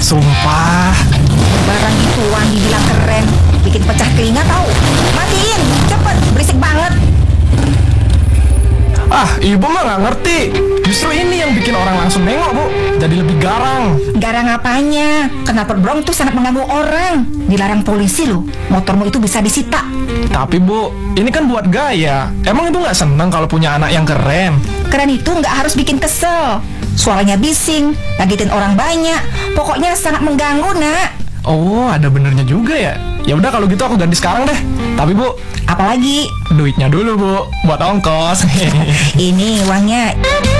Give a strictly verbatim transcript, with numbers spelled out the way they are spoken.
Sumpah. Barang gituan dibilang keren, bikin pecah telinga tau. Matiin, cepet, berisik banget. Ah, ibu mah nggak ngerti. Justru ini yang bikin orang langsung nengok, Bu. Jadi lebih garang. Garang apanya? Knalpot brong tuh sangat mengganggu orang. Dilarang polisi loh. Motormu itu bisa disita. Tapi Bu, ini kan buat gaya. Emang Ibu nggak seneng kalau punya anak yang keren? Keren itu nggak harus bikin kesel. Suaranya bising, ngagetin orang banyak. Pokoknya sangat mengganggu, nak. Oh, ada benernya juga ya. Ya udah kalau gitu aku ganti sekarang deh. Tapi Bu, Apalagi? duitnya dulu Bu, buat ongkos. Ini uangnya.